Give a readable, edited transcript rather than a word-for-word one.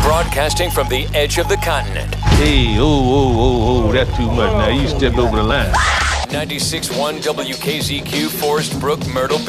Broadcasting from the edge of the continent. Hey, that's too much. Now you stepped over the line. 96.1 WKZQ, Forest Brook, Myrtle Beach.